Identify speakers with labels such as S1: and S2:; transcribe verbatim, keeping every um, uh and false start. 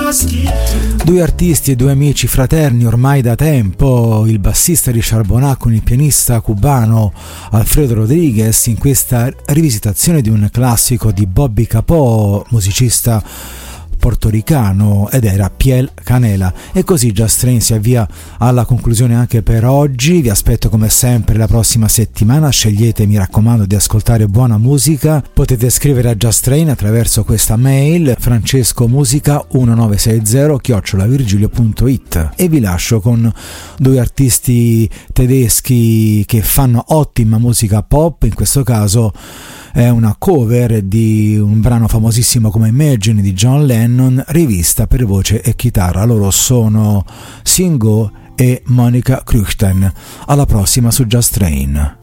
S1: Due artisti e due amici fraterni ormai da tempo, il bassista Richard Bonac con il pianista cubano Alfredo Rodriguez, in questa rivisitazione di un classico di Bobby Capó, musicista portoricano, ed era Piel Canela. E così Just Train si avvia alla conclusione anche per oggi. Vi aspetto come sempre la prossima settimana. Scegliete, mi raccomando, di ascoltare buona musica. Potete scrivere a Just Train attraverso questa mail francescomusica millenovecentasessanta chiocciola virgilio punto it, e vi lascio con due artisti tedeschi che fanno ottima musica pop. In questo caso è una cover di un brano famosissimo come Imagine di John Lennon, rivista per voce e chitarra. Loro sono Singo e Monica Krüchten. Alla prossima su Just Train.